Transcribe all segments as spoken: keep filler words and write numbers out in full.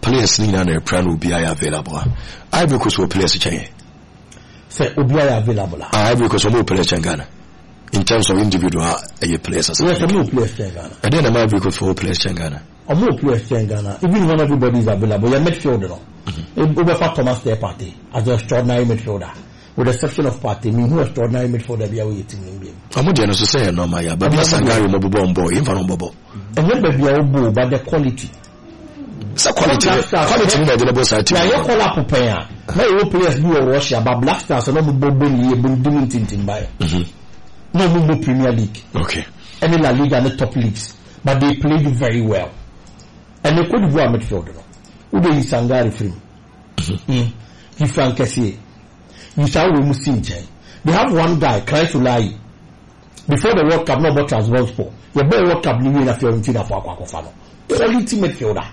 players ni na plan will be available. I because we players change. Say will be available. I because we players change Ghana. In terms of individual uh, players as well. Yes, more players change Ghana. And then I because for players change Ghana. Or more players change Ghana. Even when everybody is available, you're midfielder no. Mm-hmm. Over Thomas their party as an extraordinary midfielder. With the exception of party, me who extraordinary midfielder be away team in game. I'm not going to say no, my but yes, I'm going to be bomb boy, infant bobo. And then be a boy, but the quality. So quality, quality in the double side. Yeah, you call up a pair. No players do a Russia, but Black Stars are not bobbing, been doing things by. No, no Premier League. Okay. Any La Liga and the top leagues, but they played very well. And they could go a midfielder. Who they is Sangari free? He Frank Kessier. You shall remove Sinche. They have one guy, Christ Ulai. Before the World Cup, no but Transvaal. You better World Cup, New Year, Fiorentina for Aquafano. Quality midfielder.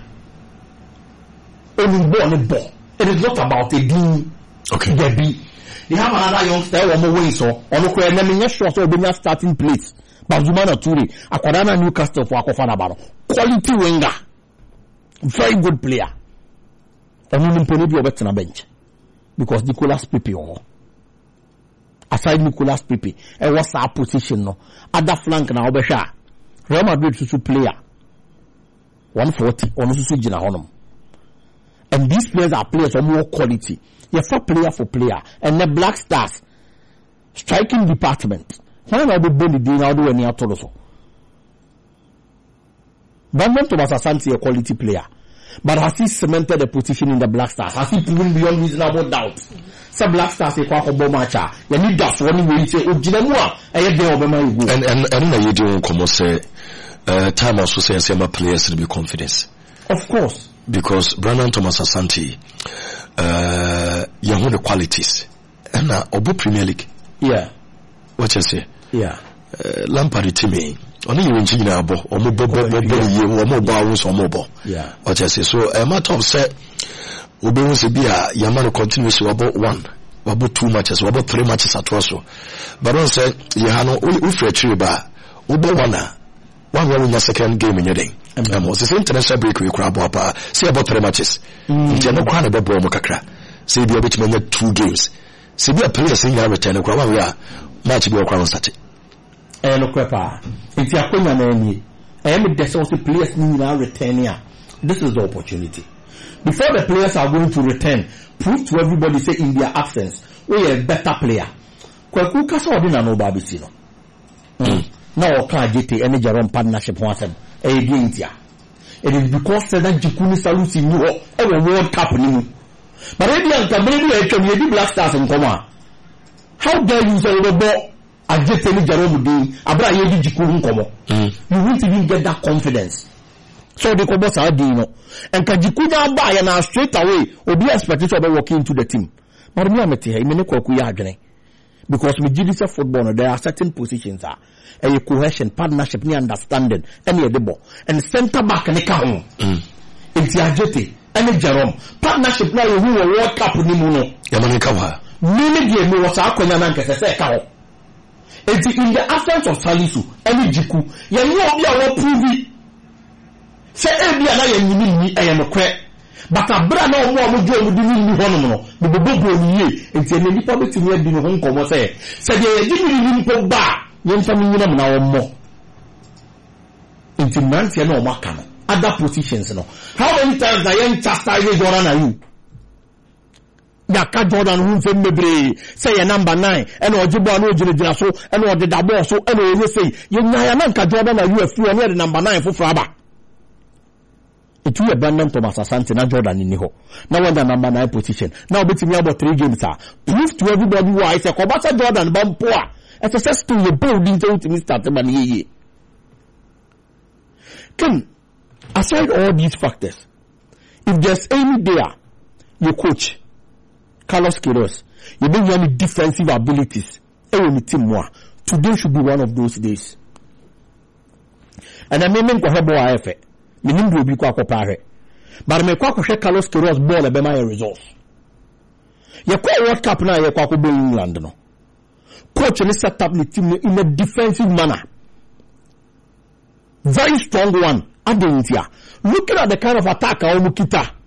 Only ball and ball. It is not about a deal. Okay. There be. They have another youngster, one more way, so on the way, name yes, so be starting place. Bazumana Ture, Aquadana Newcastle for Aquafana Baro. Quality winger. Very good player. Only Mponi on a bench. Because Nicolas Pepe oh. Aside Nicolas Pepe, and what's our position no? Other flank na obesha. Real Madrid to player. one forty on Susu Jina Honum. And these players are players of more quality. You're for player for player. And the Black Stars striking department. Why not be Benny Dean now do any at all? Brandon Thomas Asante a quality player. But has he cemented the position in the Black Stars? Has he proven beyond reasonable doubt? Some Black Stars say kwa kobo matcha. You need that for any way say ojina mu a eye dey obema you go. And and and na you dey come say uh time also say say my players to be confidence. Of course. Because Brandon Thomas Asante uh you have the qualities. And na obo Premier League. Yeah. What you say? Yeah. Uh, Lampard team only you win na abo omo bobo bobo ye omo ba wo so omo bo. Yeah. What you say? So a matter of say obi won say bia Yamano continuously about one about two matches about three matches at also. But don't say you hano we free three ba obo one one won your second game in your day. And was the international break we crab up say about three matches. Nti no kwa na be bo mo kakra. Say bia bit manya two games. Say bia players in your return kwa we are match be kwa start. Eh no kwepa. Nti akonya na ani. I am the so players ni na return here. This is the opportunity. Before the players are going to return, prove to everybody say in their absence, we are a better player. Kwaku kasa odina no ba bisi no. Mm. Now oka jete any Jerome partnership ho asem. E bi ntia. It is because that Jikuni Salusi no e World Cup ni mu. But if you are maybe e twem ye Black Stars nkoma. How dare you say the ball ajete ni Jerome di abra ye di Jikuni nkomo. You won't even get that confidence. So they come out no. And Kajikunya buy and now straight away will be expected to be walking into the team. But me amete he me ne kwaku ya adwene. Because me G D C football there are certain positions are a cohesion, partnership, ni understanding, any of the ball. And center back ne ka ho. It's Ajete, any Jerome. Partnership now you who World Cup ni mu no. Yamani kawa. Mimi die me wasa akonya na nkese se ka ho. It's in the absence of Salisu, any Jiku, ye no obi a wo prove say ebi ana ye nyini ni eye no kwe but abra na omo omo jo omo di ni hono no be bobo ni ye enti ene nipa betimi adi no nkomo say say de di ni ni nko ba ye nfa mi nyina na omo enti nanti na omo aka no other positions no how many times na ye chastise Jordan na you ya ka Jordan hu nfe mebre say ye number nine and ojibo na ojirejira so and o de dabo so and o ye say ye nya na nka Jordan na you afu na the number nine for fraba. It will abandon Thomas Asante na Jordan in ho. Now when the number nine position. Now between about three games are prove to everybody why it's a Kobasa Jordan Bampoa. As a says to your building to Mister Tabani. Can aside all these factors, if there's any there, your coach, Carlos Queiroz, you don't have any defensive abilities, today should be one of those days. And I mean, I have minim do bi kwa kopare but me kwa kohwe Carlos Queiroz ball e be my results ye kwa World Cup na ye kwa ko be England no coach ni set up the team in a defensive manner, very strong one. Adentia looking at the kind of attack Omukita